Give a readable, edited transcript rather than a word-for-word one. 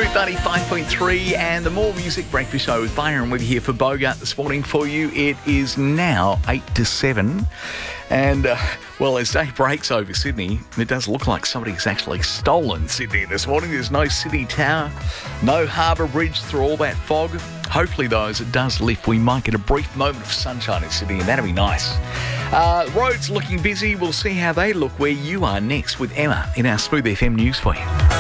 Smooth 95.3 and the More Music Breakfast Show with Byron with you here for Bogart this morning for you. It is now 8 to 7 and, as day breaks over Sydney, it does look like somebody's actually stolen Sydney this morning. There's no City Tower, no Harbour Bridge through all that fog. Hopefully, though, as it does lift, we might get a brief moment of sunshine in Sydney, and that'll be nice. Roads looking busy. We'll see how they look where you are next with Emma in our Smooth FM News for you.